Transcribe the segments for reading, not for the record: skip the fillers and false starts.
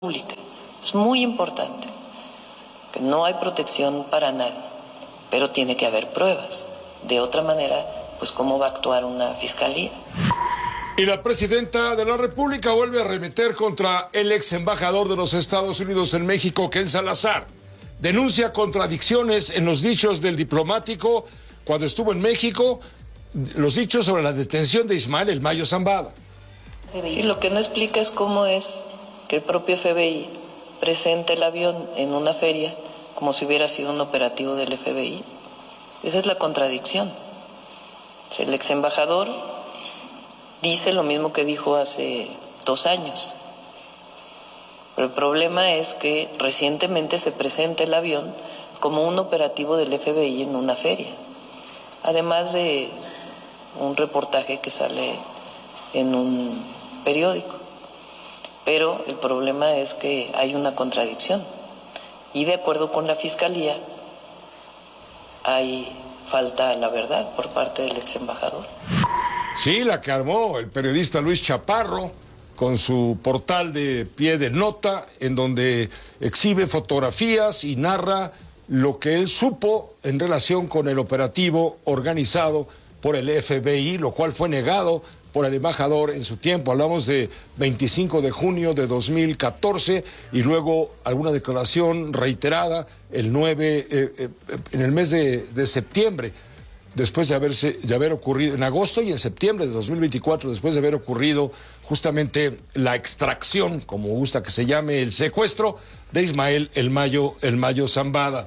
pública. Es muy importante que no hay protección para nadie, pero tiene que haber pruebas. De otra manera, pues ¿cómo va a actuar una fiscalía? Y la presidenta de la República vuelve a arremeter contra el ex embajador de los Estados Unidos en México, Ken Salazar. Denuncia contradicciones en los dichos del diplomático cuando estuvo en México, los dichos sobre la detención de Ismael El Mayo Zambada. Y lo que no explica es cómo es que el propio FBI presenta el avión en una feria como si hubiera sido un operativo del FBI. Esa es la contradicción. El ex embajador dice lo mismo que dijo hace 2 años. Pero el problema es que recientemente se presenta el avión como un operativo del FBI en una feria. Además de un reportaje que sale en un periódico. Pero el problema es que hay una contradicción. Y de acuerdo con la Fiscalía, hay falta a la verdad por parte del ex embajador. Sí, la que armó el periodista Luis Chaparro con su portal de pie de nota, en donde exhibe fotografías y narra lo que él supo en relación con el operativo organizado por el FBI, lo cual fue negado por el embajador en su tiempo. Hablamos de 25 de junio de 2014 y luego alguna declaración reiterada el 9, en el mes de septiembre, después de haber ocurrido, en agosto y en septiembre de 2024, después de haber ocurrido justamente la extracción, como gusta que se llame, el secuestro de Ismael El Mayo Zambada.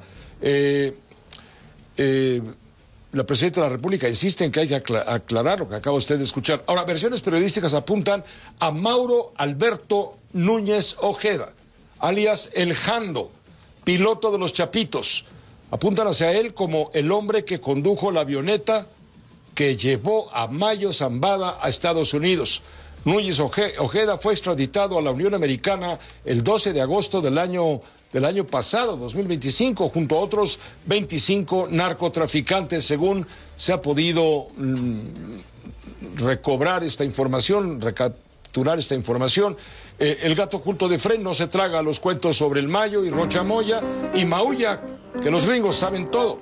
La presidenta de la República insiste en que hay que aclarar lo que acaba usted de escuchar. Ahora, versiones periodísticas apuntan a Mauro Alberto Núñez Ojeda, alias El Jando, piloto de los Chapitos. Apuntan hacia él como el hombre que condujo la avioneta que llevó a Mayo Zambada a Estados Unidos. Núñez Ojeda fue extraditado a la Unión Americana el 12 de agosto del año pasado, 2025, junto a otros 25 narcotraficantes, según se ha podido recobrar esta información, recapturar esta información. El gato oculto de Fren no se traga los cuentos sobre el Mayo y Rocha Moya y maulla, que los gringos saben todo.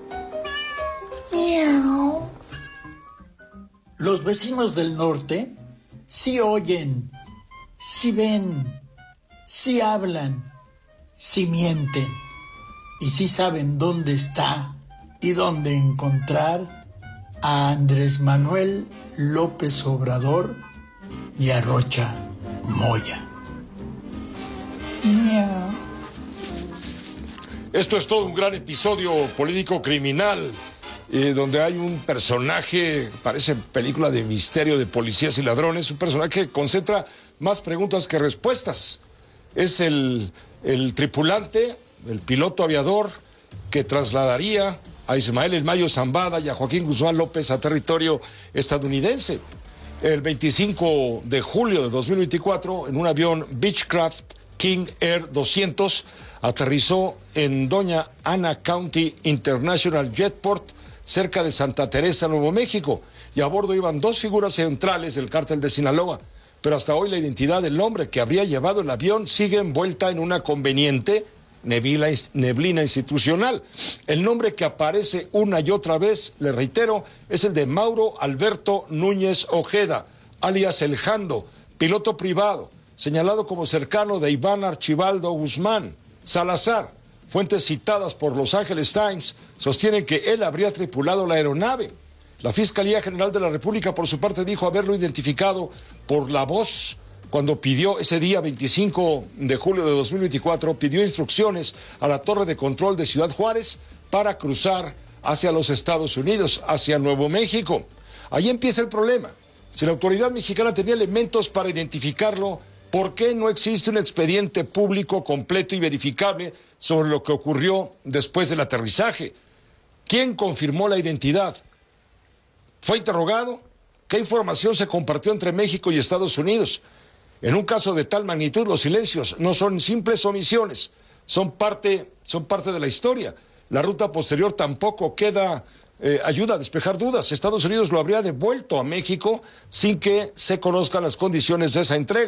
Miau. Los vecinos del norte sí oyen, sí ven, sí hablan, sí mienten y sí saben dónde está y dónde encontrar a Andrés Manuel López Obrador y a Rocha Moya. Miau. Esto es todo un gran episodio político criminal, donde hay un personaje, parece película de misterio de policías y ladrones, un personaje que concentra más preguntas que respuestas. Es el tripulante, el piloto aviador que trasladaría a Ismael El Mayo Zambada y a Joaquín Guzmán López a territorio estadounidense. El 25 de julio de 2024, en un avión Beechcraft King Air 200, aterrizó en Doña Ana County International Jetport, cerca de Santa Teresa, Nuevo México, y a bordo iban 2 figuras centrales del cártel de Sinaloa. Pero hasta hoy la identidad del hombre que habría llevado el avión sigue envuelta en una conveniente neblina institucional. El nombre que aparece una y otra vez, le reitero, es el de Mauro Alberto Núñez Ojeda, alias El Jando, piloto privado, señalado como cercano de Iván Archibaldo Guzmán Salazar. Fuentes citadas por Los Angeles Times sostienen que él habría tripulado la aeronave. La Fiscalía General de la República, por su parte, dijo haberlo identificado por la voz cuando pidió ese día 25 de julio de 2024, pidió instrucciones a la torre de control de Ciudad Juárez para cruzar hacia los Estados Unidos, hacia Nuevo México. Ahí empieza el problema. Si la autoridad mexicana tenía elementos para identificarlo, ¿por qué no existe un expediente público completo y verificable sobre lo que ocurrió después del aterrizaje? ¿Quién confirmó la identidad? ¿Fue interrogado? ¿Qué información se compartió entre México y Estados Unidos? En un caso de tal magnitud, los silencios no son simples omisiones, son parte de la historia. La ruta posterior tampoco ayuda a despejar dudas. Estados Unidos lo habría devuelto a México sin que se conozcan las condiciones de esa entrega.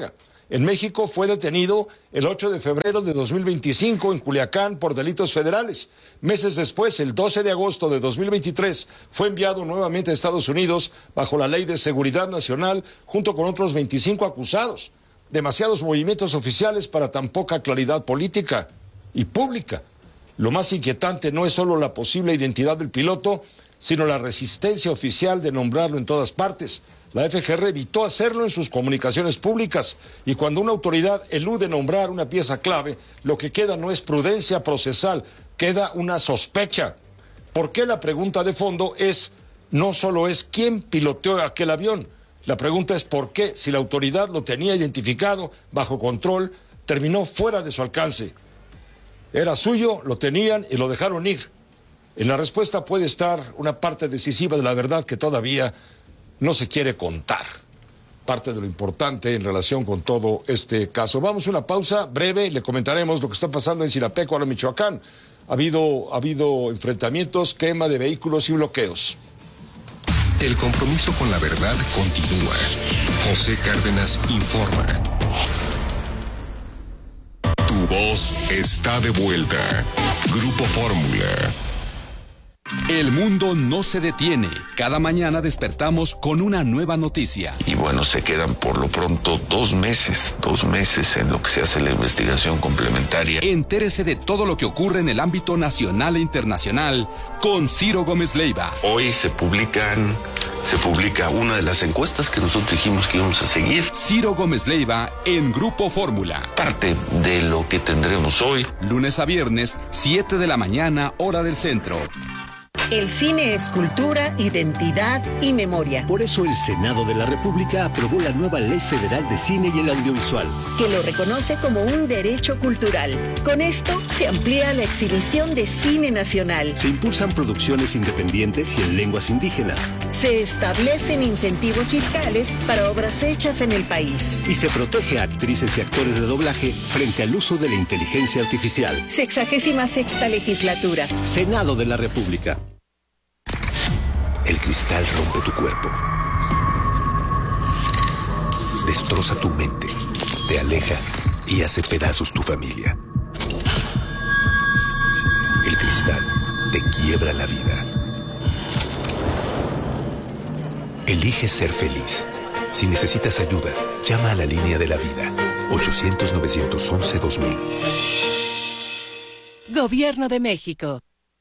En México fue detenido el 8 de febrero de 2025 en Culiacán por delitos federales. Meses después, el 12 de agosto de 2023, fue enviado nuevamente a Estados Unidos bajo la Ley de Seguridad Nacional junto con otros 25 acusados. Demasiados movimientos oficiales para tan poca claridad política y pública. Lo más inquietante no es solo la posible identidad del piloto, sino la resistencia oficial de nombrarlo en todas partes. La FGR evitó hacerlo en sus comunicaciones públicas y cuando una autoridad elude nombrar una pieza clave, lo que queda no es prudencia procesal, queda una sospecha. ¿Por qué? La pregunta de fondo no solo es quién piloteó aquel avión, la pregunta es por qué, si la autoridad lo tenía identificado, bajo control, terminó fuera de su alcance. Era suyo, lo tenían y lo dejaron ir. En la respuesta puede estar una parte decisiva de la verdad que todavía no se quiere contar. Parte de lo importante en relación con todo este caso. Vamos a una pausa breve, le comentaremos lo que está pasando en Sinapecuaro, Michoacán. Ha habido enfrentamientos, quema de vehículos y bloqueos. El compromiso con la verdad continúa. José Cárdenas informa. Tu voz está de vuelta. Grupo Fórmula. El mundo no se detiene. Cada mañana despertamos con una nueva noticia. Y bueno, se quedan por lo pronto 2 meses en lo que se hace la investigación complementaria. Entérese de todo lo que ocurre en el ámbito nacional e internacional con Ciro Gómez Leiva. Hoy se publica una de las encuestas que nosotros dijimos que íbamos a seguir. Ciro Gómez Leiva en Grupo Fórmula. Parte de lo que tendremos hoy. Lunes a viernes, 7 de la mañana, hora del centro. El cine es cultura, identidad y memoria. Por eso el Senado de la República aprobó la nueva Ley Federal de Cine y el Audiovisual, que lo reconoce como un derecho cultural. Con esto se amplía la exhibición de cine nacional. Se impulsan producciones independientes y en lenguas indígenas. Se establecen incentivos fiscales para obras hechas en el país. Y se protege a actrices y actores de doblaje frente al uso de la inteligencia artificial. 66ª legislatura. Senado de la República. El cristal rompe tu cuerpo, destroza tu mente, te aleja y hace pedazos tu familia. El cristal te quiebra la vida. Elige ser feliz. Si necesitas ayuda, llama a la línea de la vida. 800-911-2000. Gobierno de México.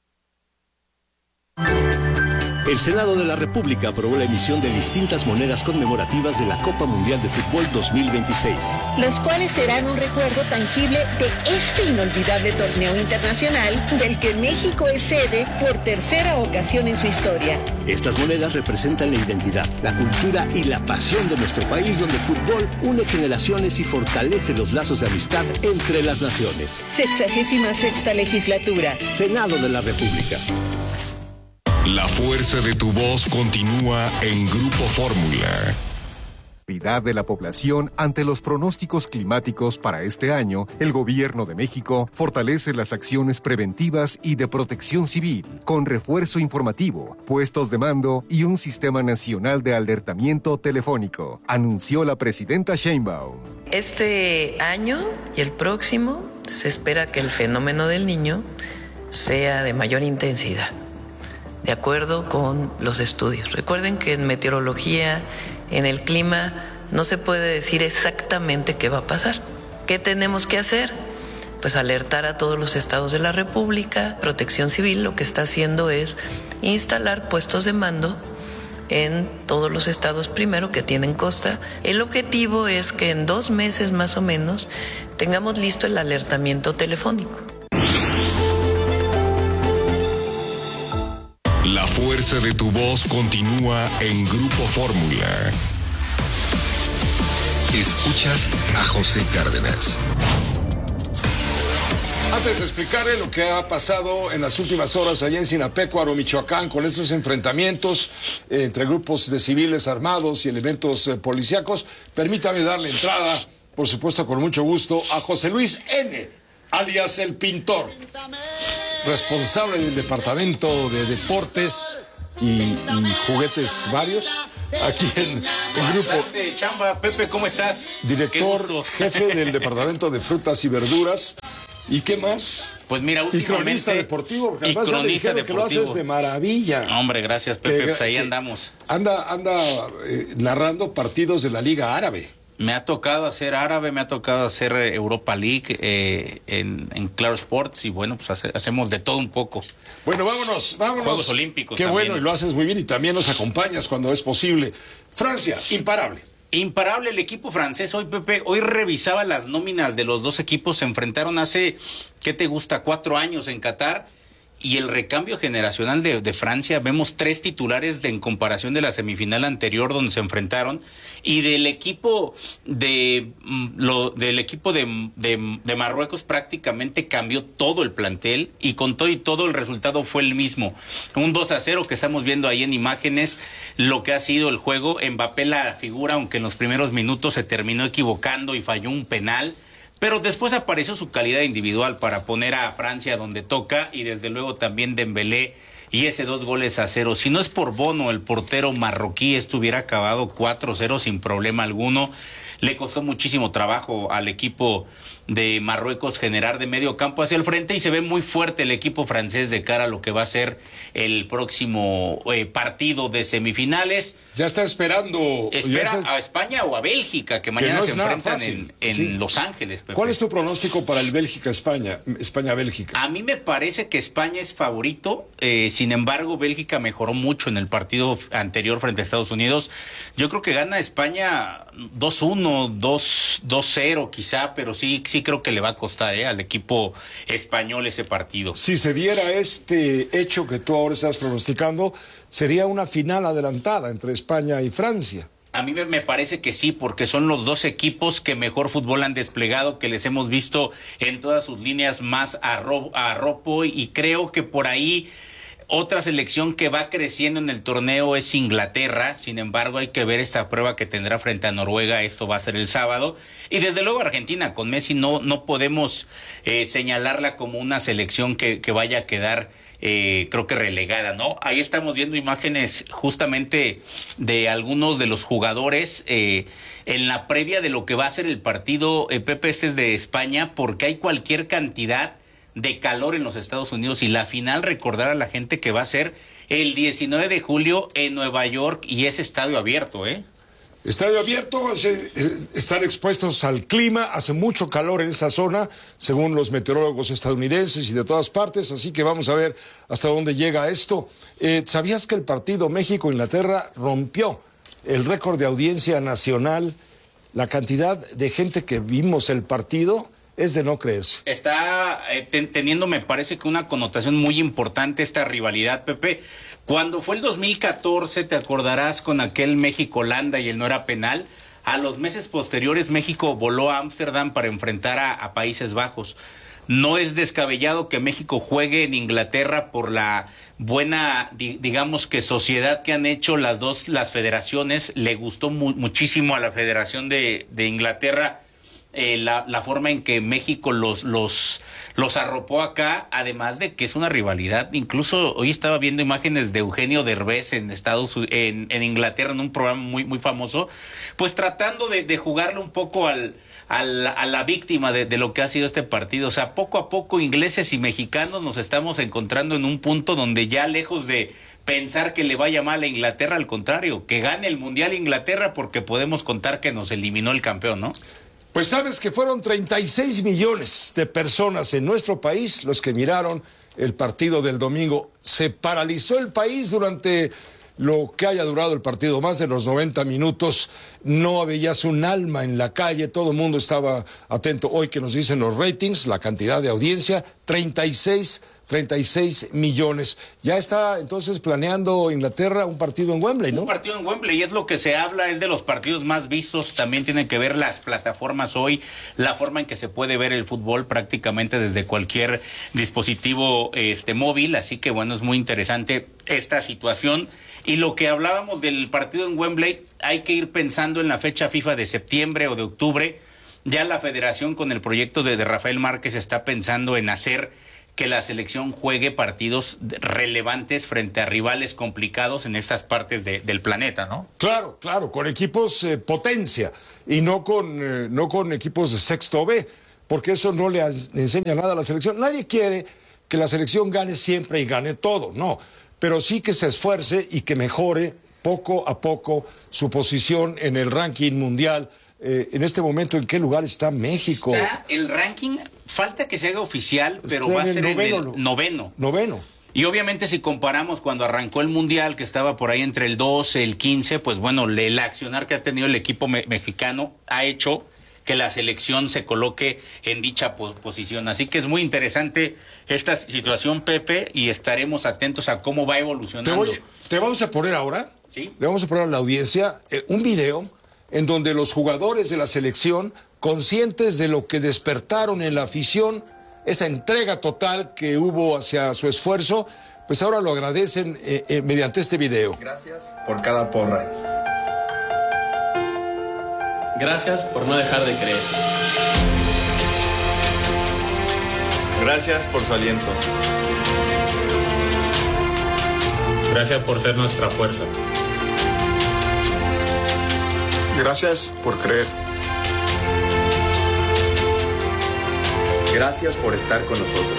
El Senado de la República aprobó la emisión de distintas monedas conmemorativas de la Copa Mundial de Fútbol 2026. Las cuales serán un recuerdo tangible de este inolvidable torneo internacional del que México es sede por tercera ocasión en su historia. Estas monedas representan la identidad, la cultura y la pasión de nuestro país, donde el fútbol une generaciones y fortalece los lazos de amistad entre las naciones. 66ª legislatura. Senado de la República. La fuerza de tu voz continúa en Grupo Fórmula. De la población ante los pronósticos climáticos para este año, el Gobierno de México fortalece las acciones preventivas y de protección civil, con refuerzo informativo, puestos de mando y un sistema nacional de alertamiento telefónico, anunció la presidenta Sheinbaum. Este año y el próximo se espera que el fenómeno del Niño sea de mayor intensidad, de acuerdo con los estudios. Recuerden que en meteorología, en el clima, no se puede decir exactamente qué va a pasar. ¿Qué tenemos que hacer? Pues alertar a todos los estados de la República. Protección Civil lo que está haciendo es instalar puestos de mando en todos los estados primero que tienen costa. El objetivo es que en 2 meses más o menos tengamos listo el alertamiento telefónico. La fuerza de tu voz continúa en Grupo Fórmula. Escuchas a José Cárdenas. Antes de explicarle lo que ha pasado en las últimas horas allá en Sinapecuaro, Michoacán, con estos enfrentamientos entre grupos de civiles armados y elementos policíacos, permítame darle entrada, por supuesto con mucho gusto, a José Luis N., alias El Pintor, responsable del Departamento de Deportes y Juguetes varios aquí en Grupo. Chamba, Pepe, ¿cómo estás? Director, jefe del Departamento de Frutas y Verduras. ¿Y qué más? Pues mira, últimamente... Y cronista deportivo, porque además ya me dijeron que lo haces de maravilla. Hombre, gracias, Pepe, pues ahí andamos. Anda narrando partidos de la Liga Árabe. Me ha tocado hacer árabe, me ha tocado hacer Europa League en Claro Sports y bueno, pues hacemos de todo un poco. Bueno, vámonos. Juegos Olímpicos Qué también. bueno, y lo haces muy bien y también nos acompañas cuando es posible. Francia, imparable. Imparable el equipo francés hoy, Pepe. Hoy revisaba las nóminas de los dos equipos. Se enfrentaron hace, ¿qué te gusta? 4 años en Qatar. Y el recambio generacional de Francia, vemos 3 titulares en comparación de la semifinal anterior donde se enfrentaron. Y del equipo de Marruecos prácticamente cambió todo el plantel y con todo y todo el resultado fue el mismo. Un 2-0 que estamos viendo ahí en imágenes, lo que ha sido el juego. Mbappé la figura, aunque en los primeros minutos se terminó equivocando y falló un penal. Pero después apareció su calidad individual para poner a Francia donde toca y desde luego también Dembélé y ese 2-0. Si no es por Bono, el portero marroquí, esto hubiera acabado 4-0 sin problema alguno. Le costó muchísimo trabajo al equipo de Marruecos generar de medio campo hacia el frente y se ve muy fuerte el equipo francés de cara a lo que va a ser el próximo partido de semifinales. Ya está esperando. Espera a España o a Bélgica, que mañana se enfrentan en Los Ángeles, Pepe. ¿Cuál es tu pronóstico para el Bélgica-España? España-Bélgica. A mí me parece que España es favorito, sin embargo Bélgica mejoró mucho en el partido anterior frente a Estados Unidos. Yo creo que gana España 2-1, 2-0 quizá, pero sí creo que le va a costar al equipo español ese partido. Si se diera este hecho que tú ahora estás pronosticando, sería una final adelantada entre España y Francia. A mí me parece que sí, porque son los dos equipos que mejor fútbol han desplegado, que les hemos visto en todas sus líneas más arropo, y creo que por ahí otra selección que va creciendo en el torneo es Inglaterra. Sin embargo, hay que ver esta prueba que tendrá frente a Noruega. Esto va a ser el sábado. Y desde luego Argentina, con Messi no podemos señalarla como una selección que vaya a quedar creo que relegada, ¿no? Ahí estamos viendo imágenes justamente de algunos de los jugadores en la previa de lo que va a ser el partido. Pepe, este es de España, porque hay cualquier cantidad de calor en los Estados Unidos y la final, recordar a la gente que va a ser el 19 de julio en Nueva York y es estadio abierto, Estadio abierto, están expuestos al clima, hace mucho calor en esa zona, según los meteorólogos estadounidenses y de todas partes, así que vamos a ver hasta dónde llega esto. ¿Sabías que el partido México-Inglaterra rompió el récord de audiencia nacional? La cantidad de gente que vimos el partido es de no creerse. Está teniendo, me parece que una connotación muy importante esta rivalidad, Pepe. Cuando fue el 2014, te acordarás, con aquel México-Holanda y el no era penal, a los meses posteriores México voló a Ámsterdam para enfrentar a Países Bajos. No es descabellado que México juegue en Inglaterra por la buena, digamos que sociedad que han hecho las federaciones. Le gustó muchísimo a la Federación de Inglaterra la forma en que México los arropó acá, además de que es una rivalidad. Incluso hoy estaba viendo imágenes de Eugenio Derbez en Inglaterra, en un programa muy, muy famoso, pues tratando de jugarle un poco a la víctima de lo que ha sido este partido. O sea, poco a poco ingleses y mexicanos nos estamos encontrando en un punto donde ya, lejos de pensar que le vaya mal a Inglaterra, al contrario, que gane el Mundial Inglaterra, porque podemos contar que nos eliminó el campeón, ¿no? Pues sabes que fueron 36 millones de personas en nuestro país los que miraron el partido del domingo. Se paralizó el país durante lo que haya durado el partido, más de los 90 minutos. No veías un alma en la calle, todo el mundo estaba atento. Hoy que nos dicen los ratings, la cantidad de audiencia, 36 millones. Ya está entonces planeando Inglaterra un partido en Wembley, ¿no? Un partido en Wembley, y es lo que se habla, es de los partidos más vistos. También tienen que ver las plataformas hoy, la forma en que se puede ver el fútbol prácticamente desde cualquier dispositivo móvil. Así que bueno, es muy interesante esta situación. Y lo que hablábamos del partido en Wembley, hay que ir pensando en la fecha FIFA de septiembre o de octubre. Ya la federación, con el proyecto de Rafael Márquez, está pensando en hacer que la selección juegue partidos relevantes frente a rivales complicados en estas partes del planeta, ¿no? Claro, con equipos potencia y no con equipos de sexto B, porque eso no le enseña nada a la selección. Nadie quiere que la selección gane siempre y gane todo, no, pero sí que se esfuerce y que mejore poco a poco su posición en el ranking mundial. En este momento, ¿en qué lugar está México? Está el ranking, falta que se haga oficial, pero va a ser en el noveno. Y obviamente si comparamos cuando arrancó el Mundial, que estaba por ahí entre el 12, el 15, pues bueno, el accionar que ha tenido el equipo mexicano ha hecho que la selección se coloque en dicha posición. Así que es muy interesante esta situación, Pepe, y estaremos atentos a cómo va evolucionando. Te vamos a poner ahora, ¿sí? Le vamos a poner a la audiencia un video en donde los jugadores de la selección, conscientes de lo que despertaron en la afición, esa entrega total que hubo hacia su esfuerzo, pues ahora lo agradecen mediante este video. Gracias por cada porra. Gracias por no dejar de creer. Gracias por su aliento. Gracias por ser nuestra fuerza. Gracias por creer. Gracias por estar con nosotros.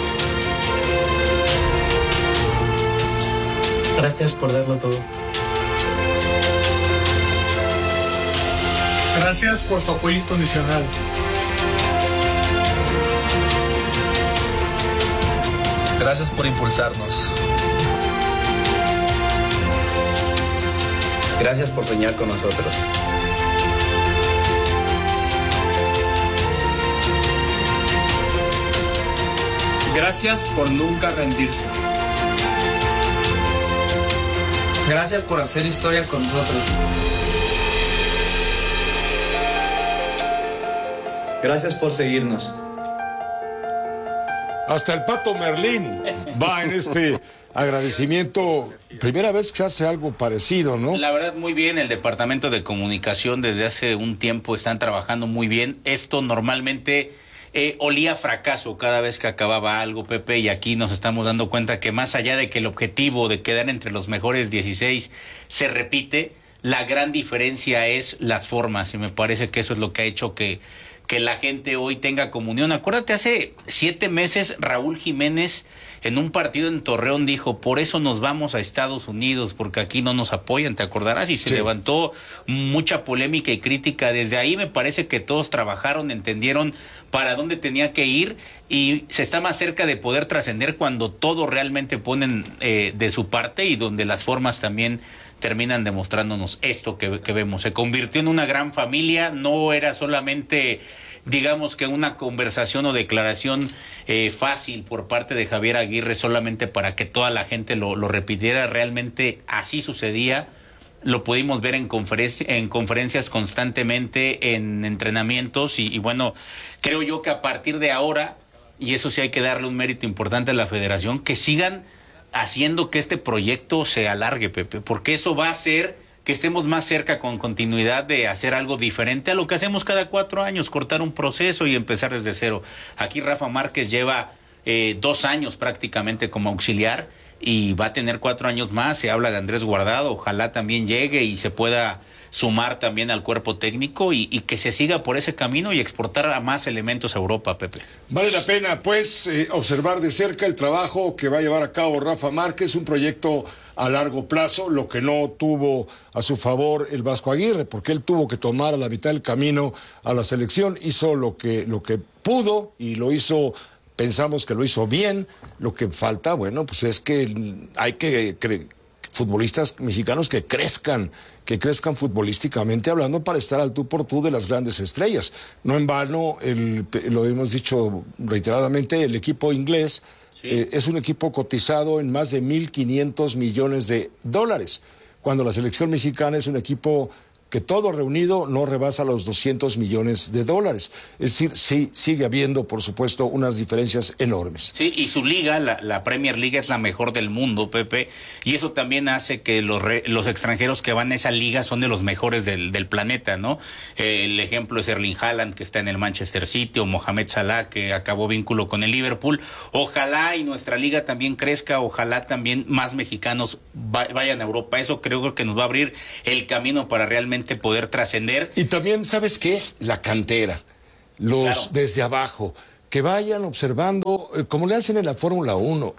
Gracias por darlo todo. Gracias por su apoyo incondicional. Gracias por impulsarnos. Gracias por soñar con nosotros. Gracias por nunca rendirse. Gracias por hacer historia con nosotros. Gracias por seguirnos. Hasta el Pato Merlín va en este agradecimiento. Primera vez que se hace algo parecido, ¿no? La verdad, muy bien. El Departamento de Comunicación desde hace un tiempo están trabajando muy bien. Esto normalmente olía a fracaso cada vez que acababa algo, Pepe, y aquí nos estamos dando cuenta que más allá de que el objetivo de quedar entre los mejores 16 se repite, la gran diferencia es las formas, y me parece que eso es lo que ha hecho que la gente hoy tenga comunión. Acuérdate, hace 7 meses Raúl Jiménez en un partido en Torreón dijo, por eso nos vamos a Estados Unidos, porque aquí no nos apoyan, te acordarás, y se levantó mucha polémica y crítica. Desde ahí me parece que todos trabajaron, entendieron para dónde tenía que ir, y se está más cerca de poder trascender cuando todo realmente ponen de su parte, y donde las formas también terminan demostrándonos esto que vemos. Se convirtió en una gran familia, no era solamente, digamos que una conversación o declaración fácil por parte de Javier Aguirre solamente para que toda la gente lo repitiera. Realmente así sucedía, lo pudimos ver en conferencias constantemente, en entrenamientos, y bueno, creo yo que a partir de ahora, y eso sí hay que darle un mérito importante a la federación, que sigan haciendo que este proyecto se alargue, Pepe, porque eso va a hacer que estemos más cerca con continuidad de hacer algo diferente a lo que hacemos cada 4 años, cortar un proceso y empezar desde cero. Aquí Rafa Márquez lleva 2 años prácticamente como auxiliar y va a tener 4 años más. Se habla de Andrés Guardado, ojalá también llegue y se pueda sumar también al cuerpo técnico y que se siga por ese camino y exportar a más elementos a Europa, Pepe. Vale la pena, pues, observar de cerca el trabajo que va a llevar a cabo Rafa Márquez, un proyecto a largo plazo, lo que no tuvo a su favor el Vasco Aguirre, porque él tuvo que tomar a la mitad del camino a la selección, hizo lo que pudo y lo hizo, pensamos que lo hizo bien. Lo que falta, bueno, pues es que hay que futbolistas mexicanos que crezcan futbolísticamente hablando para estar al tú por tú de las grandes estrellas. No en vano, lo hemos dicho reiteradamente, el equipo inglés es un equipo cotizado en más de $1,500 millones, cuando la selección mexicana es un equipo que todo reunido no rebasa los $200 millones. Es decir, sí, sigue habiendo, por supuesto, unas diferencias enormes. Sí, y su liga, la Premier League, es la mejor del mundo, Pepe, y eso también hace que los extranjeros que van a esa liga son de los mejores del planeta, ¿no? El ejemplo es Erling Haaland, que está en el Manchester City, o Mohamed Salah, que acabó vínculo con el Liverpool. Ojalá y nuestra liga también crezca, ojalá también más mexicanos vayan a Europa. Eso creo que nos va a abrir el camino para realmente poder trascender. Y también, ¿sabes qué? La cantera, claro, desde abajo, que vayan observando, como le hacen en la Fórmula 1.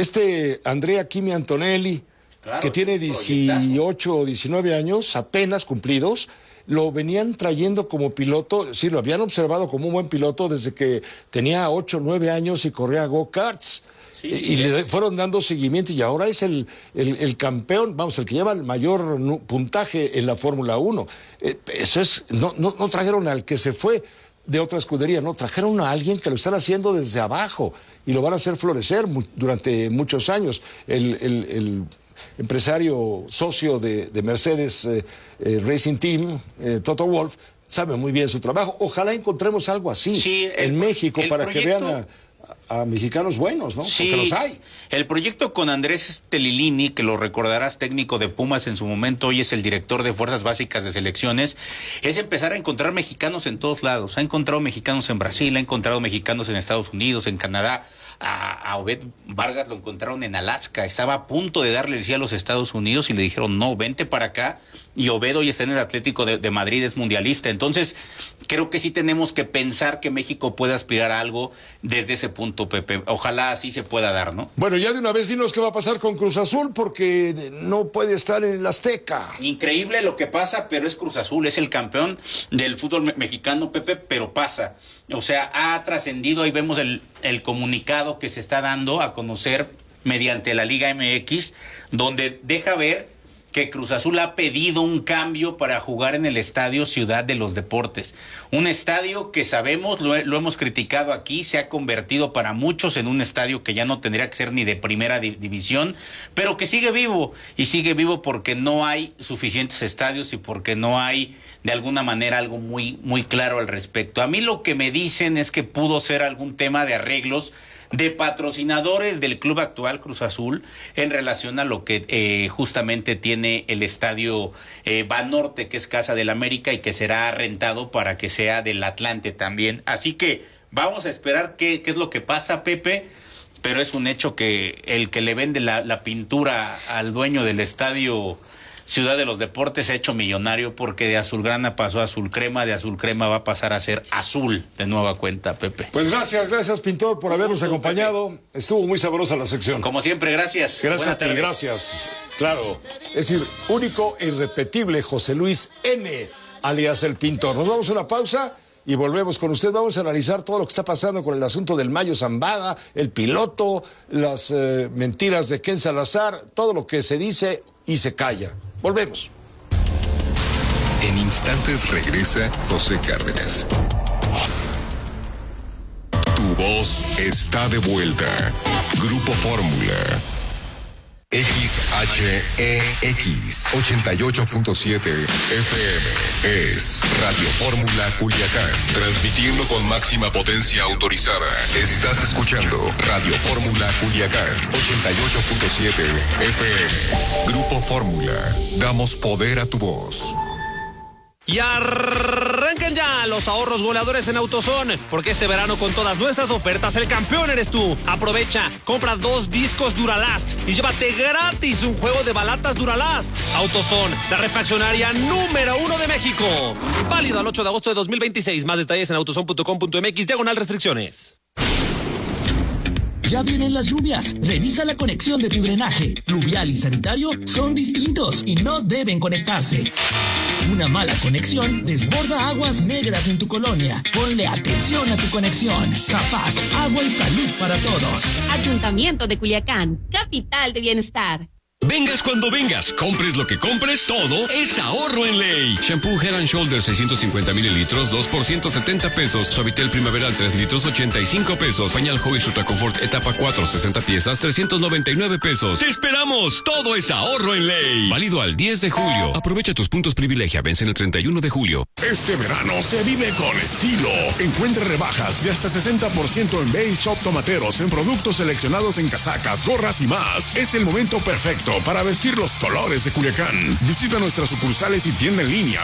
Andrea Kimi Antonelli, claro, que tiene 18 o 19 años, apenas cumplidos, lo venían trayendo como piloto, sí, lo habían observado como un buen piloto desde que tenía 8 o 9 años y corría go-karts. Sí, y le fueron dando seguimiento y ahora es el campeón, vamos, el que lleva el mayor puntaje en la Fórmula 1. Eso es, no trajeron al que se fue de otra escudería, no, trajeron a alguien que lo están haciendo desde abajo y lo van a hacer florecer durante muchos años. El empresario socio de Mercedes Racing Team, Toto Wolff, sabe muy bien su trabajo. Ojalá encontremos algo así en México para que vean a mexicanos buenos, ¿no? Sí, porque los hay. El proyecto con Andrés Telilini, que lo recordarás, técnico de Pumas en su momento, hoy es el director de Fuerzas Básicas de Selecciones, es empezar a encontrar mexicanos en todos lados. Ha encontrado mexicanos en Brasil, ha encontrado mexicanos en Estados Unidos, en Canadá. A Obed Vargas lo encontraron en Alaska, estaba a punto de darle el sí a los Estados Unidos y le dijeron, no, vente para acá. Y Obed hoy está en el Atlético de Madrid, es mundialista. Entonces, creo que sí tenemos que pensar que México puede aspirar a algo desde ese punto, Pepe. Ojalá así se pueda dar, ¿no? Bueno, ya de una vez dinos qué va a pasar con Cruz Azul, porque no puede estar en el Azteca. Increíble lo que pasa, pero es Cruz Azul, es el campeón del fútbol mexicano, Pepe, pero pasa. O sea, ha trascendido, ahí vemos el comunicado que se está dando a conocer mediante la Liga MX, donde deja ver que Cruz Azul ha pedido un cambio para jugar en el Estadio Ciudad de los Deportes. Un estadio que sabemos, lo hemos criticado aquí, se ha convertido para muchos en un estadio que ya no tendría que ser ni de primera división, pero que sigue vivo, y sigue vivo porque no hay suficientes estadios y porque no hay de alguna manera algo muy, muy claro al respecto. A mí lo que me dicen es que pudo ser algún tema de arreglos de patrocinadores del club actual Cruz Azul en relación a lo que justamente tiene el estadio Banorte, que es Casa del América y que será rentado para que sea del Atlante también. Así que vamos a esperar qué es lo que pasa, Pepe, pero es un hecho que el que le vende la pintura al dueño del estadio Ciudad de los Deportes se ha hecho millonario, porque de azulgrana pasó a azul crema, de azul crema va a pasar a ser azul de nueva cuenta, Pepe. Pues gracias, Pintor, por habernos acompañado. Pepe. Estuvo muy sabrosa la sección. Como siempre, gracias. Gracias a ti, gracias. Claro, es decir, único e irrepetible José Luis N., alias El Pintor. Nos vamos a una pausa y volvemos con usted. Vamos a analizar todo lo que está pasando con el asunto del Mayo Zambada, el piloto, las mentiras de Ken Salazar, todo lo que se dice y se calla. Volvemos. En instantes regresa José Cárdenas. Tu voz está de vuelta. Grupo Fórmula. XHEX 88.7 FM es Radio Fórmula Culiacán, transmitiendo con máxima potencia autorizada. Estás escuchando Radio Fórmula Culiacán 88.7 FM. Grupo Fórmula, damos poder a tu voz. Y arranquen ya los ahorros goleadores en AutoZone, porque este verano con todas nuestras ofertas el campeón eres tú. Aprovecha, compra 2 discos Duralast y llévate gratis un juego de balatas Duralast. AutoZone, la refaccionaria número 1 de México. Válido al 8 de agosto de 2026. Más detalles en autozone.com.mx/restricciones. Ya vienen las lluvias. Revisa la conexión de tu drenaje. Pluvial y sanitario son distintos y no deben conectarse. Una mala conexión desborda aguas negras en tu colonia. Ponle atención a tu conexión. CAPAC, agua y salud para todos. Ayuntamiento de Culiacán, capital de bienestar. Vengas cuando vengas, compres lo que compres, todo es ahorro en Ley. Shampoo Head & Shoulders 650 mililitros, 2 por 170 pesos. Suavitel Primaveral 3 litros, 85 pesos. Pañal Huggies Ultra Confort etapa 4, 60 piezas, 399 pesos. ¡Te esperamos! Todo es ahorro en Ley. Válido al 10 de julio. Aprovecha tus puntos privilegia, vencen el 31 de julio. Este verano se vive con estilo. Encuentre rebajas de hasta 60% en Base Shop Tomateros, en productos seleccionados en casacas, gorras y más. Es el momento perfecto para vestir los colores de Culiacán. Visita nuestras sucursales y tienda en línea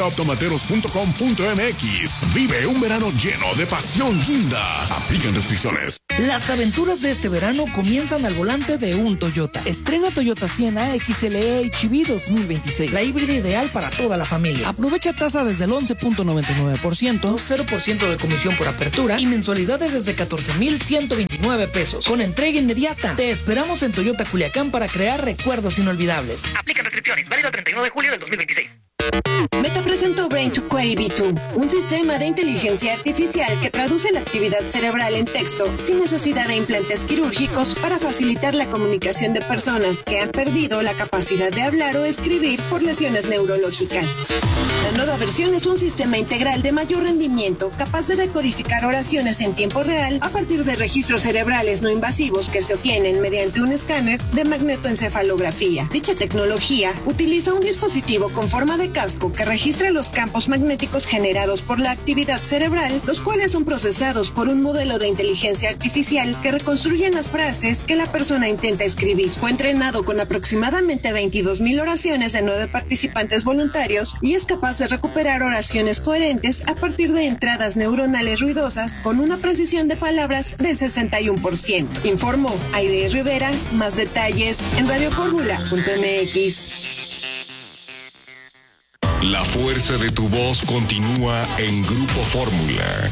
baseshoptomateros.com.mx. Vive un verano lleno de pasión guinda. Aplican restricciones. Las aventuras de este verano comienzan al volante de un Toyota. Estrena Toyota Sienna XLE HEV 2026. La híbrida ideal para toda la familia. Aprovecha tasa desde el 11.99%, 0% de comisión por apertura y mensualidades desde 14,129 pesos. Con entrega inmediata. Te esperamos en Toyota Culiacán para crear recuerdos inolvidables. Aplican restricciones. Válido el 31 de julio del 2026. Meta presentó Brain to Query V2, un sistema de inteligencia artificial que traduce la actividad cerebral en texto sin necesidad de implantes quirúrgicos para facilitar la comunicación de personas que han perdido la capacidad de hablar o escribir por lesiones neurológicas. La nueva versión es un sistema integral de mayor rendimiento, capaz de decodificar oraciones en tiempo real a partir de registros cerebrales no invasivos que se obtienen mediante un escáner de magnetoencefalografía. Dicha tecnología utiliza un dispositivo con forma de casco que registra los campos magnéticos generados por la actividad cerebral, los cuales son procesados por un modelo de inteligencia artificial que reconstruyen las frases que la persona intenta escribir. Fue entrenado con aproximadamente 22,000 oraciones de 9 participantes voluntarios y es capaz de recuperar oraciones coherentes a partir de entradas neuronales ruidosas con una precisión de palabras del 61%. Informó Aide Rivera. Más detalles en radioformula.mx. La fuerza de tu voz continúa en Grupo Fórmula.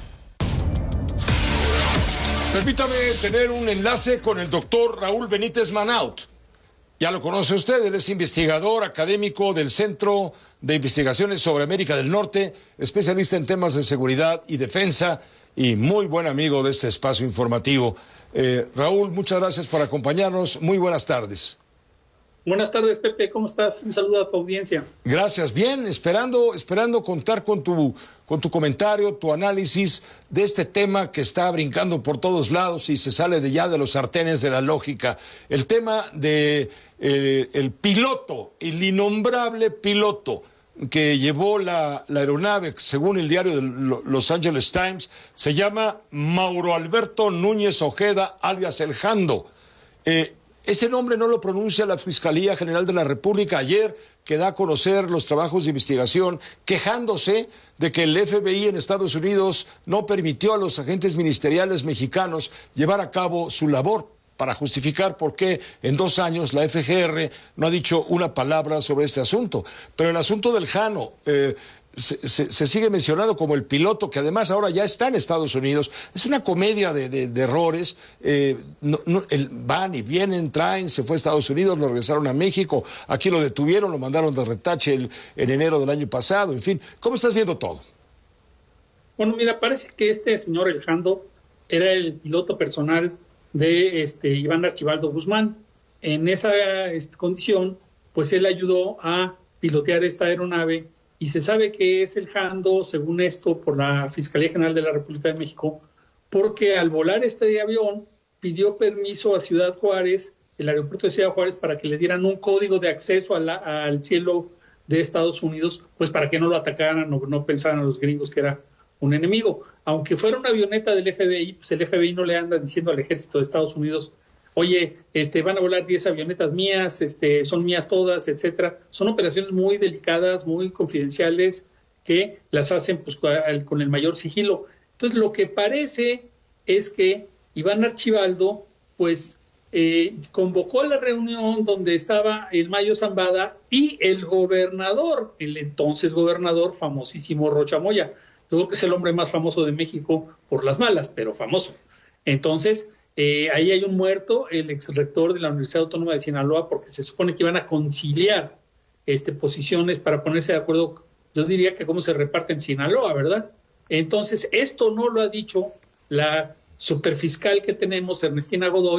Permítame tener un enlace con el doctor Raúl Benítez Manaut. Ya lo conoce usted, él es investigador académico del Centro de Investigaciones sobre América del Norte, especialista en temas de seguridad y defensa y muy buen amigo de este espacio informativo. Raúl, muchas gracias por acompañarnos. Muy buenas tardes. Buenas tardes, Pepe. ¿Cómo estás? Un saludo a tu audiencia. Gracias. Bien, esperando contar con tu comentario, tu análisis de este tema que está brincando por todos lados y se sale de los sartenes de la lógica. El tema de el piloto, el innombrable piloto que llevó la aeronave, según el diario de Los Angeles Times, se llama Mauro Alberto Núñez Ojeda, alias El Jando. Ese nombre no lo pronuncia la Fiscalía General de la República ayer, que da a conocer los trabajos de investigación, quejándose de que el FBI en Estados Unidos no permitió a los agentes ministeriales mexicanos llevar a cabo su labor, para justificar por qué en 2 años la FGR no ha dicho una palabra sobre este asunto. Pero el asunto del Jano se sigue mencionando como el piloto, que además ahora ya está en Estados Unidos. Es una comedia de errores. Van y vienen, traen, se fue a Estados Unidos, lo regresaron a México, aquí lo detuvieron, lo mandaron de retache en enero del año pasado. En fin, ¿cómo estás viendo todo? Bueno, mira, parece que este señor El Jando era el piloto personal de Iván Archibaldo Guzmán. En esa condición, pues él ayudó a pilotear esta aeronave y se sabe que es El Jando, según esto, por la Fiscalía General de la República de México, porque al volar este avión pidió permiso a Ciudad Juárez, el aeropuerto de Ciudad Juárez, para que le dieran un código de acceso al cielo de Estados Unidos, pues para que no lo atacaran o no pensaran a los gringos que era un enemigo. Aunque fuera una avioneta del FBI, pues el FBI no le anda diciendo al ejército de Estados Unidos: oye, van a volar 10 avionetas mías, son mías todas, etcétera. Son operaciones muy delicadas, muy confidenciales, que las hacen pues con el mayor sigilo. Entonces, lo que parece es que Iván Archibaldo, pues, convocó a la reunión donde estaba el Mayo Zambada y el gobernador, el entonces gobernador famosísimo Rocha Moya. Yo creo que es el hombre más famoso de México por las malas, pero famoso. Entonces, ahí hay un muerto, el exrector de la Universidad Autónoma de Sinaloa, porque se supone que iban a conciliar posiciones para ponerse de acuerdo, yo diría que cómo se reparte en Sinaloa, ¿verdad? Entonces, esto no lo ha dicho la superfiscal que tenemos, Ernestina Godoy,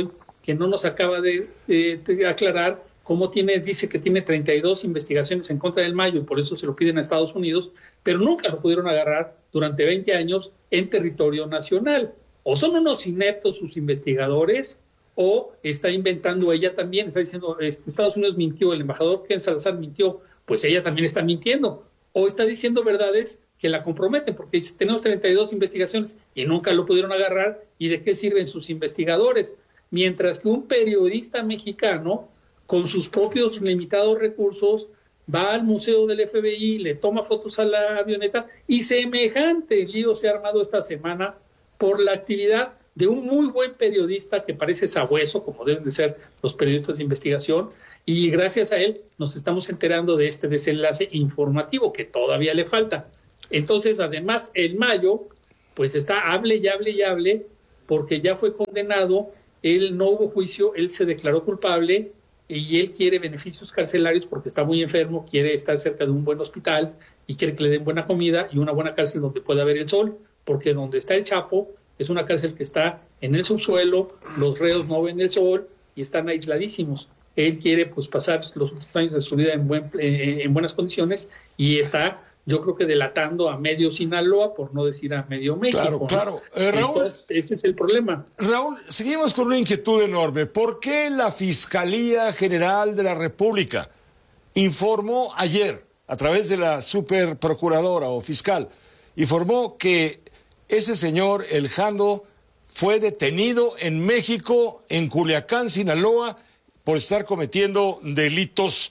que no nos acaba de aclarar cómo dice que tiene 32 investigaciones en contra del Mayo y por eso se lo piden a Estados Unidos, pero nunca lo pudieron agarrar durante 20 años en territorio nacional. O son unos ineptos sus investigadores, o está inventando ella también, está diciendo, Estados Unidos mintió, el embajador Ken Salazar mintió, pues ella también está mintiendo, o está diciendo verdades que la comprometen, porque dice, tenemos 32 investigaciones y nunca lo pudieron agarrar, ¿y de qué sirven sus investigadores? Mientras que un periodista mexicano, con sus propios limitados recursos, va al museo del FBI, le toma fotos a la avioneta, y semejante lío se ha armado esta semana por la actividad de un muy buen periodista que parece sabueso, como deben de ser los periodistas de investigación, y gracias a él nos estamos enterando de este desenlace informativo que todavía le falta. Entonces, además, el Mayo, pues está hable y hable, porque ya fue condenado, él no hubo juicio, él se declaró culpable y él quiere beneficios carcelarios porque está muy enfermo, quiere estar cerca de un buen hospital y quiere que le den buena comida y una buena cárcel donde pueda ver el sol, porque donde está el Chapo es una cárcel que está en el subsuelo, los reos no ven el sol y están aisladísimos. Él quiere pues pasar los últimos años de su vida en buenas condiciones y está, yo creo que delatando a medio Sinaloa, por no decir a medio México. Claro. ¿No? Raúl, entonces, ese es el problema. Raúl, seguimos con una inquietud enorme. ¿Por qué la Fiscalía General de la República informó ayer, a través de la superprocuradora o fiscal, informó que ese señor, el Jando, fue detenido en México, en Culiacán, Sinaloa, por estar cometiendo delitos?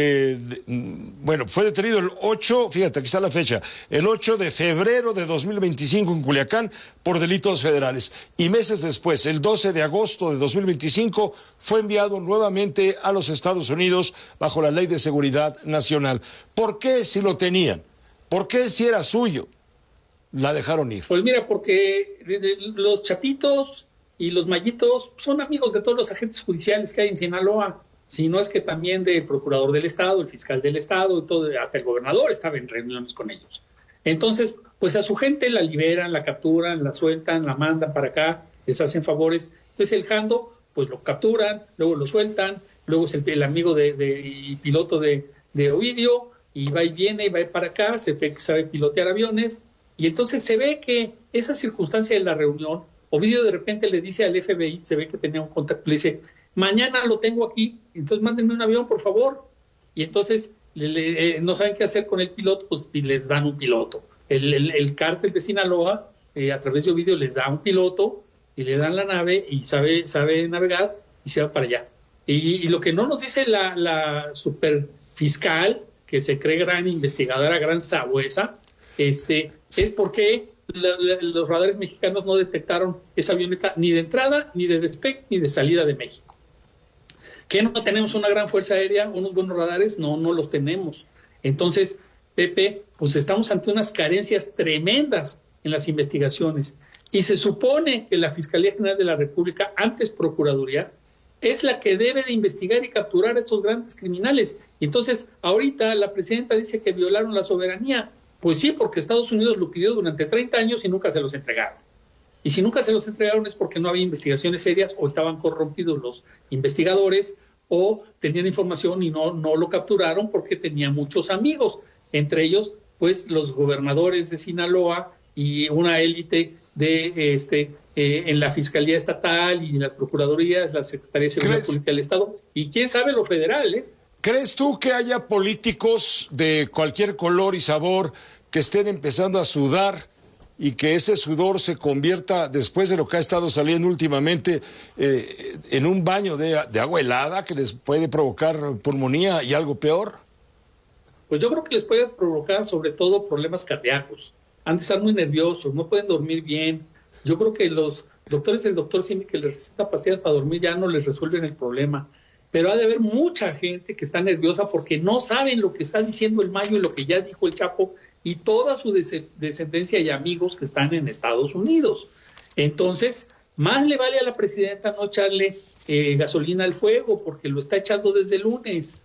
Fue detenido el 8, fíjate, aquí está la fecha, el 8 de febrero de 2025 en Culiacán por delitos federales. Y meses después, el 12 de agosto de 2025, fue enviado nuevamente a los Estados Unidos bajo la Ley de Seguridad Nacional. ¿Por qué si lo tenían? ¿Por qué si era suyo la dejaron ir? Pues mira, porque los chapitos y los mayitos son amigos de todos los agentes judiciales que hay en Sinaloa, si no es que también del procurador del Estado, el fiscal del Estado, y todo, hasta el gobernador estaba en reuniones con ellos. Entonces, pues a su gente la liberan, la capturan, la sueltan, la mandan para acá, les hacen favores. Entonces el Jando, pues lo capturan, luego lo sueltan, luego es el amigo y piloto de Ovidio, y va y viene, y va para acá, se ve que sabe pilotear aviones. Y entonces se ve que esa circunstancia de la reunión, Ovidio de repente le dice al FBI, se ve que tenía un contacto, le dice, mañana lo tengo aquí, entonces mándenme un avión, por favor. Y entonces no saben qué hacer con el piloto, pues y les dan un piloto. El cártel de Sinaloa, a través de Ovidio, les da un piloto y le dan la nave y sabe navegar y se va para allá. Y lo que no nos dice la superfiscal, que se cree gran investigadora, gran sabuesa, es por qué los radares mexicanos no detectaron esa avioneta ni de entrada, ni de despegue, ni de salida de México. ¿Que no tenemos una gran fuerza aérea, unos buenos radares? No los tenemos. Entonces, Pepe, pues estamos ante unas carencias tremendas en las investigaciones. Y se supone que la Fiscalía General de la República, antes Procuraduría, es la que debe de investigar y capturar a estos grandes criminales. Entonces, ahorita la presidenta dice que violaron la soberanía. Pues sí, porque Estados Unidos lo pidió durante 30 años y nunca se los entregaron. Y si nunca se los entregaron es porque no había investigaciones serias o estaban corrompidos los investigadores o tenían información y no lo capturaron porque tenían muchos amigos. Entre ellos, pues, los gobernadores de Sinaloa y una élite en la Fiscalía Estatal y en las Procuradurías, la Secretaría de Seguridad Pública del Estado y quién sabe lo federal, ¿Crees tú que haya políticos de cualquier color y sabor que estén empezando a sudar y que ese sudor se convierta, después de lo que ha estado saliendo últimamente, en un baño de agua helada que les puede provocar pulmonía y algo peor? Pues yo creo que les puede provocar sobre todo problemas cardíacos. Han de estar muy nerviosos, no pueden dormir bien. Yo creo que los doctores del doctor Simi que les receta pastillas para dormir ya no les resuelven el problema. Pero ha de haber mucha gente que está nerviosa porque no saben lo que está diciendo el Mayo y lo que ya dijo el Chapo y toda su descendencia y amigos que están en Estados Unidos. Entonces, más le vale a la presidenta no echarle gasolina al fuego porque lo está echando desde el lunes.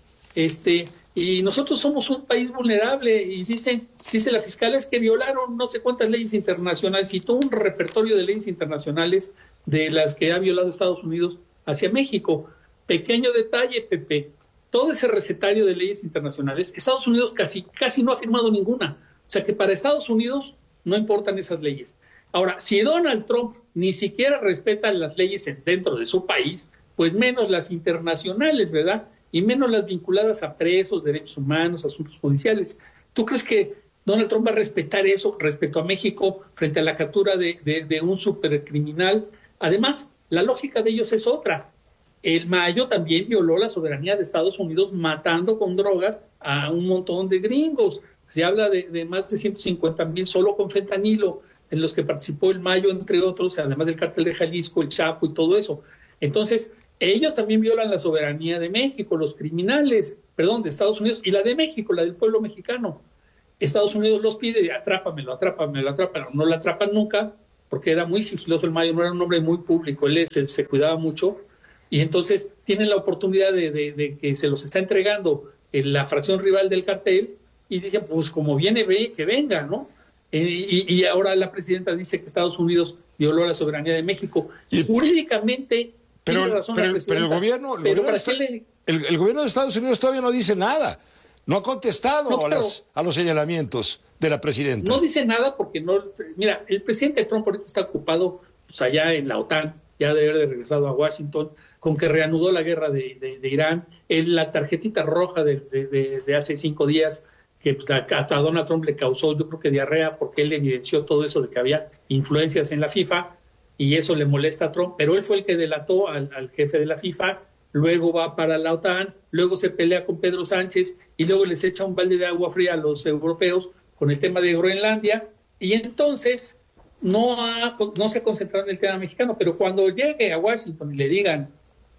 Y nosotros somos un país vulnerable y dice la fiscal es que violaron no sé cuántas leyes internacionales, citó un repertorio de leyes internacionales de las que ha violado Estados Unidos hacia México. Pequeño detalle, Pepe, todo ese recetario de leyes internacionales, Estados Unidos casi no ha firmado ninguna. O sea que para Estados Unidos no importan esas leyes. Ahora, si Donald Trump ni siquiera respeta las leyes dentro de su país, pues menos las internacionales, ¿verdad? Y menos las vinculadas a presos, derechos humanos, asuntos judiciales. ¿Tú crees que Donald Trump va a respetar eso respecto a México frente a la captura de un supercriminal? Además, la lógica de ellos es otra. El Mayo también violó la soberanía de Estados Unidos matando con drogas a un montón de gringos. Se habla de más de 150,000 solo con fentanilo, en los que participó el Mayo, entre otros, además del cártel de Jalisco, el Chapo y todo eso. Entonces, ellos también violan la soberanía de México, los criminales, de Estados Unidos, y la de México, la del pueblo mexicano. Estados Unidos los pide, atrápamelo. No lo atrapan nunca, porque era muy sigiloso el Mayo, no era un hombre muy público, él se cuidaba mucho, y entonces tienen la oportunidad de que se los está entregando la fracción rival del cartel, y dicen, pues como viene, ve, que venga, ¿no? Y ahora la presidenta dice que Estados Unidos violó la soberanía de México. Y jurídicamente tiene razón la presidenta. Pero el gobierno de Estados Unidos todavía no dice nada. No ha contestado a los señalamientos de la presidenta. No dice nada porque no... Mira, el presidente Trump ahorita está ocupado pues, allá en la OTAN, ya de haber regresado a Washington, con que reanudó la guerra de Irán. La tarjetita roja de hace 5 días que a Donald Trump le causó, yo creo que diarrea, porque él evidenció todo eso de que había influencias en la FIFA, y eso le molesta a Trump, pero él fue el que delató al jefe de la FIFA, luego va para la OTAN, luego se pelea con Pedro Sánchez, y luego les echa un balde de agua fría a los europeos con el tema de Groenlandia, y entonces no se concentra en el tema mexicano, pero cuando llegue a Washington y le digan,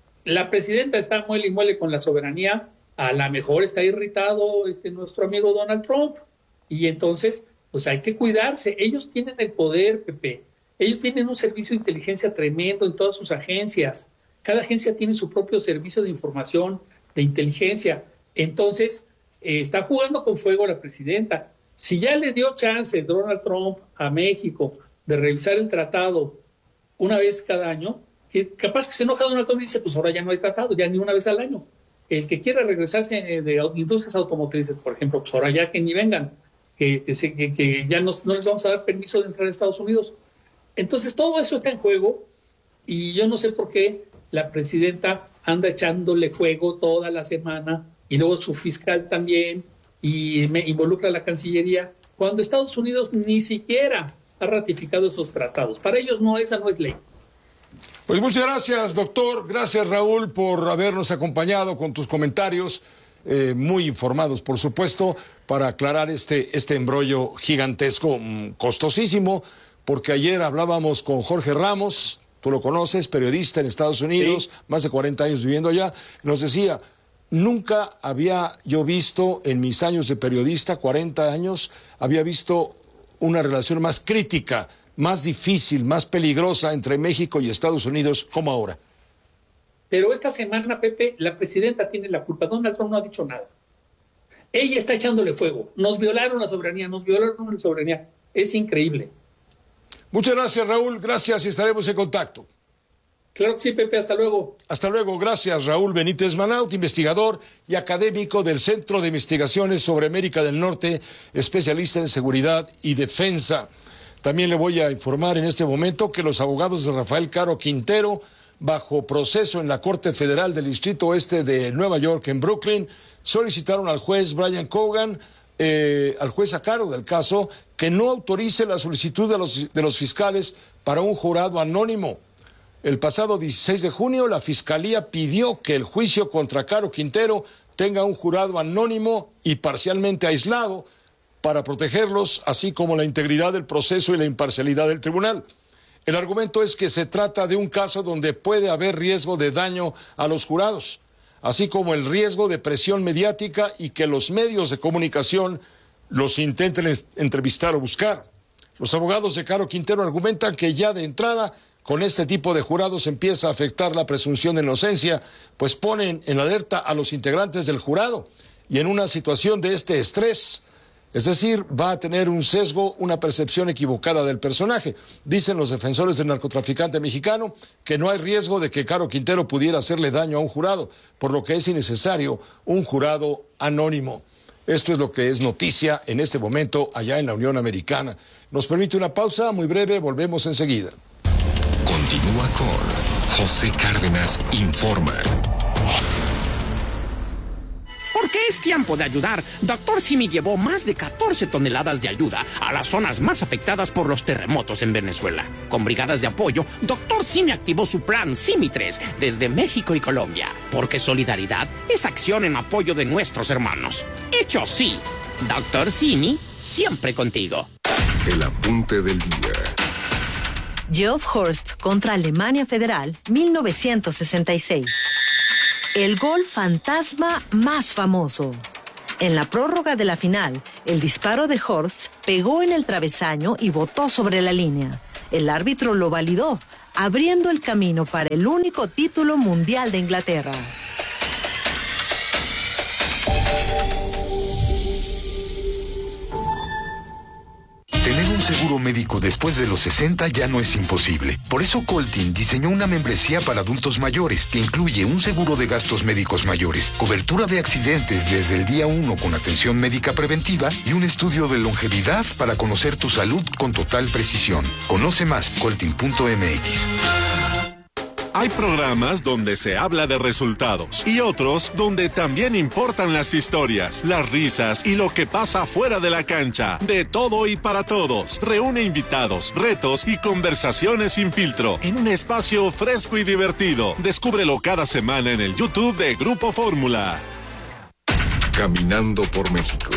la presidenta está muele y muele con la soberanía, a lo mejor está irritado nuestro amigo Donald Trump, y entonces pues hay que cuidarse. Ellos tienen el poder, Pepe, ellos tienen un servicio de inteligencia tremendo en todas sus agencias, cada agencia tiene su propio servicio de información, de inteligencia. Entonces está jugando con fuego la presidenta. Si ya le dio chance Donald Trump a México de revisar el tratado una vez cada año, que capaz que se enoja Donald Trump y dice, pues ahora ya no hay tratado, ya ni una vez al año. El que quiera regresarse de industrias automotrices, por ejemplo, pues ahora ya que ni vengan, que ya no les vamos a dar permiso de entrar a Estados Unidos. Entonces todo eso está en juego, y yo no sé por qué la presidenta anda echándole fuego toda la semana, y luego su fiscal también, y me involucra a la Cancillería, cuando Estados Unidos ni siquiera ha ratificado esos tratados. Para ellos esa no es ley. Pues muchas gracias, doctor. Gracias, Raúl, por habernos acompañado con tus comentarios, muy informados, por supuesto, para aclarar este embrollo gigantesco, costosísimo, porque ayer hablábamos con Jorge Ramos, tú lo conoces, periodista en Estados Unidos, sí, más de 40 años viviendo allá, nos decía, nunca había yo visto en mis años de periodista, 40 años, había visto una relación más crítica, más difícil, más peligrosa entre México y Estados Unidos como ahora. Pero esta semana, Pepe, la presidenta tiene la culpa. Donald Trump no ha dicho nada. Ella está echándole fuego. Nos violaron la soberanía. Es increíble. Muchas gracias, Raúl. Gracias y estaremos en contacto. Claro que sí, Pepe. Hasta luego. Hasta luego. Gracias, Raúl Benítez Manaut, investigador y académico del Centro de Investigaciones sobre América del Norte, especialista en seguridad y defensa. También le voy a informar en este momento que los abogados de Rafael Caro Quintero, bajo proceso en la Corte Federal del Distrito Oeste de Nueva York, en Brooklyn, solicitaron al juez Brian Cogan, al juez a cargo del caso, que no autorice la solicitud de los fiscales para un jurado anónimo. El pasado 16 de junio, la Fiscalía pidió que el juicio contra Caro Quintero tenga un jurado anónimo y parcialmente aislado, para protegerlos, así como la integridad del proceso y la imparcialidad del tribunal. El argumento es que se trata de un caso donde puede haber riesgo de daño a los jurados, así como el riesgo de presión mediática y que los medios de comunicación los intenten entrevistar o buscar. Los abogados de Caro Quintero argumentan que ya de entrada, con este tipo de jurados empieza a afectar la presunción de inocencia, pues ponen en alerta a los integrantes del jurado, y en una situación de este estrés, Es decir, va a tener un sesgo, una percepción equivocada del personaje. Dicen los defensores del narcotraficante mexicano que no hay riesgo de que Caro Quintero pudiera hacerle daño a un jurado, por lo que es innecesario un jurado anónimo. Esto es lo que es noticia en este momento allá en la Unión Americana. Nos permite una pausa muy breve, volvemos enseguida. Continúa con José Cárdenas Informa. Porque es tiempo de ayudar. Dr. Simi llevó más de 14 toneladas de ayuda a las zonas más afectadas por los terremotos en Venezuela. Con brigadas de apoyo, Dr. Simi activó su plan Simi 3 desde México y Colombia. Porque solidaridad es acción en apoyo de nuestros hermanos. Hecho sí. Dr. Simi, siempre contigo. El apunte del día. Geoff Hurst contra Alemania Federal, 1966. El gol fantasma más famoso. En la prórroga de la final, el disparo de Hurst pegó en el travesaño y botó sobre la línea. El árbitro lo validó, abriendo el camino para el único título mundial de Inglaterra. Tener un seguro médico después de los 60 ya no es imposible. Por eso Coltin diseñó una membresía para adultos mayores que incluye un seguro de gastos médicos mayores, cobertura de accidentes desde el día 1 con atención médica preventiva y un estudio de longevidad para conocer tu salud con total precisión. Conoce más, coltin.mx. Hay programas donde se habla de resultados y otros donde también importan las historias, las risas y lo que pasa fuera de la cancha. De todo y para todos. Reúne invitados, retos y conversaciones sin filtro en un espacio fresco y divertido. Descúbrelo cada semana en el YouTube de Grupo Fórmula. Caminando por México.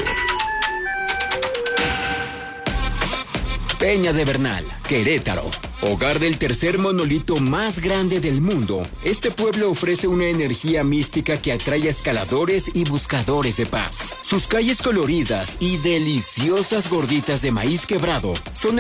Peña de Bernal, Querétaro. Hogar del tercer monolito más grande del mundo, este pueblo ofrece una energía mística que atrae a escaladores y buscadores de paz. Sus calles coloridas y deliciosas gorditas de maíz quebrado son